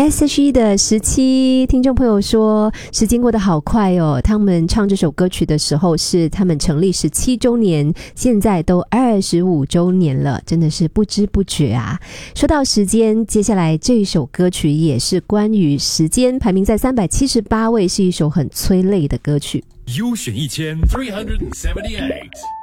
S.H.E 的17，听众朋友说时间过得好快哦，他们唱这首歌曲的时候是他们成立17周年，现在都25周年了，真的是不知不觉啊。说到时间，接下来这首歌曲也是关于时间，排名在378位，是一首很催泪的歌曲。 优选1378